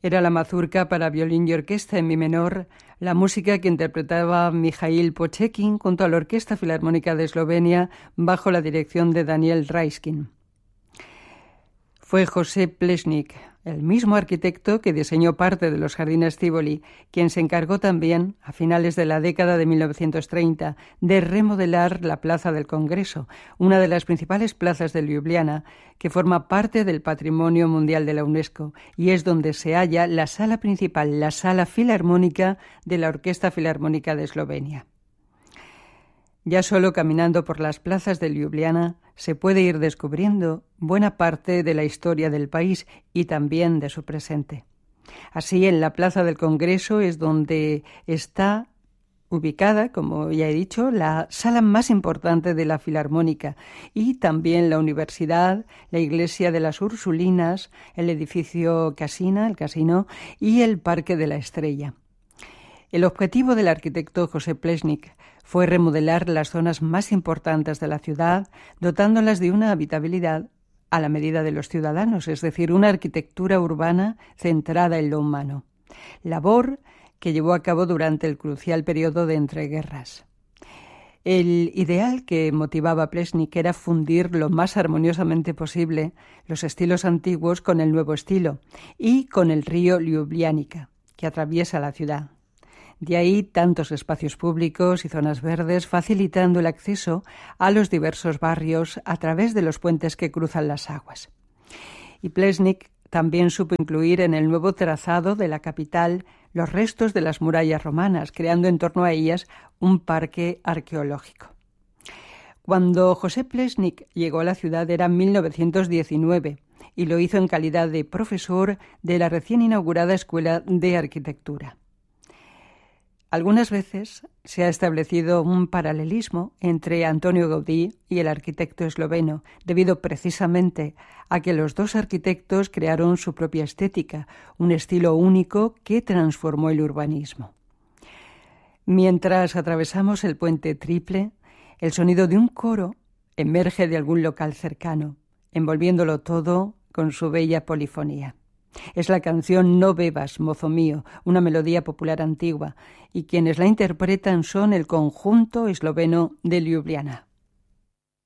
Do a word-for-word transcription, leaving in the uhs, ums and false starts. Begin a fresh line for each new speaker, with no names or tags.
Era la mazurca para violín y orquesta en mi menor, la música que interpretaba Mijail Pochekin junto a la Orquesta Filarmónica de Eslovenia bajo la dirección de Daniel Raiskin. Fue José Plečnik, el mismo arquitecto que diseñó parte de los jardines Tívoli, quien se encargó también, a finales de la década de mil novecientos treinta, de remodelar la Plaza del Congreso, una de las principales plazas de Ljubljana, que forma parte del Patrimonio Mundial de la UNESCO, y es donde se halla la sala principal, la Sala Filarmónica de la Orquesta Filarmónica de Eslovenia. Ya solo caminando por las plazas de Ljubljana se puede ir descubriendo buena parte de la historia del país y también de su presente. Así, en la Plaza del Congreso es donde está ubicada, como ya he dicho, la sala más importante de la Filarmónica y también la universidad, la iglesia de las Ursulinas, el edificio Casina, el casino, y el Parque de la Estrella. El objetivo del arquitecto José Plečnik fue remodelar las zonas más importantes de la ciudad, dotándolas de una habitabilidad a la medida de los ciudadanos, es decir, una arquitectura urbana centrada en lo humano. Labor que llevó a cabo durante el crucial periodo de entreguerras. El ideal que motivaba a Plečnik era fundir lo más armoniosamente posible los estilos antiguos con el nuevo estilo y con el río Ljubljanica, que atraviesa la ciudad. De ahí tantos espacios públicos y zonas verdes facilitando el acceso a los diversos barrios a través de los puentes que cruzan las aguas. Y Plečnik también supo incluir en el nuevo trazado de la capital los restos de las murallas romanas, creando en torno a ellas un parque arqueológico. Cuando José Plečnik llegó a la ciudad era mil novecientos diecinueve y lo hizo en calidad de profesor de la recién inaugurada Escuela de Arquitectura. Algunas veces se ha establecido un paralelismo entre Antonio Gaudí y el arquitecto esloveno, debido precisamente a que los dos arquitectos crearon su propia estética, un estilo único que transformó el urbanismo. Mientras atravesamos el puente Triple, el sonido de un coro emerge de algún local cercano, envolviéndolo todo con su bella polifonía. Es la canción No bebas, mozo mío, una melodía popular antigua, y quienes la interpretan son el conjunto esloveno de Ljubljana.